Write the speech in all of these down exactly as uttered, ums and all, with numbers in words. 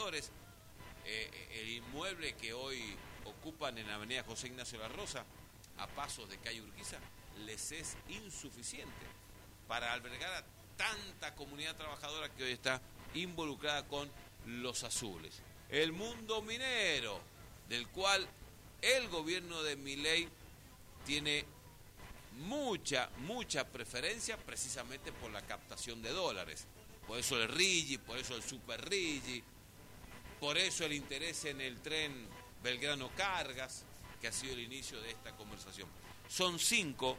trabajadores. Eh, el inmueble que hoy ocupan en la avenida José Ignacio La Rosa, a pasos de calle Urquiza, les es insuficiente para albergar a tanta comunidad trabajadora que hoy está involucrada con los azules. El mundo minero, del cual el gobierno de Milei tiene mucha, mucha preferencia precisamente por la captación de dólares. Por eso el Rigi, por eso el Super Rigi, por eso el interés en el tren Belgrano-Cargas, que ha sido el inicio de esta conversación. Son cinco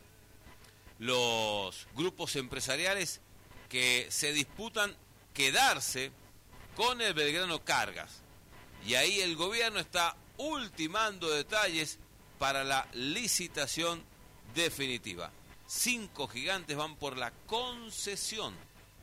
los grupos empresariales que se disputan quedarse con el Belgrano-Cargas. Y ahí el gobierno está ultimando detalles para la licitación definitiva. Cinco gigantes van por la concesión.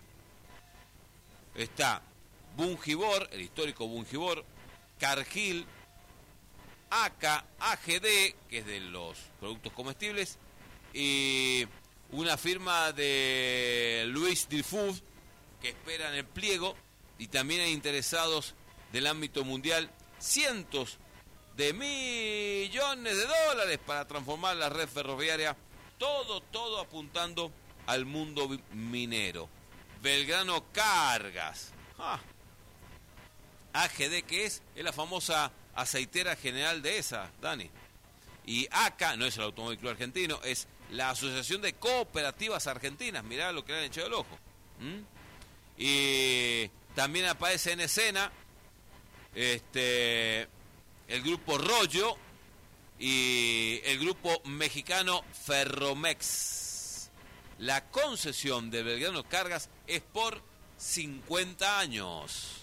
Está Bungibor, el histórico Bungibor, Cargill, A C A, A G D, que es de los productos comestibles, y una firma de Louis Dreyfus, que esperan el pliego, y también hay interesados del ámbito mundial, cientos de millones de dólares para transformar la red ferroviaria, todo, todo apuntando al mundo minero. Belgrano Cargas. Ah. A G D, ¿qué es? Es la famosa aceitera general de esa, Dani. Y A C A, no es el Automóvil Club Argentino, es la Asociación de Cooperativas Argentinas. Mirá lo que le han echado el ojo. ¿Mm? Y también aparece en escena este, el grupo Rollo y el grupo mexicano Ferromex. La concesión de Belgrano Cargas es por cincuenta años.